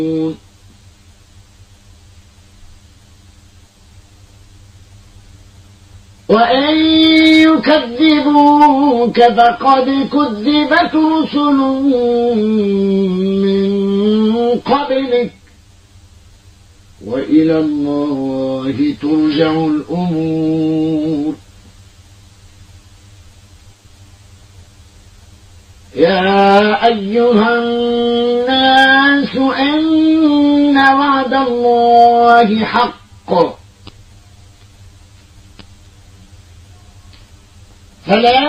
وإن يكذبوك فقد كذبت رسل من قبلك وإلى الله ترجع الأمور. يا أيها الناس إن وعد الله حق فلا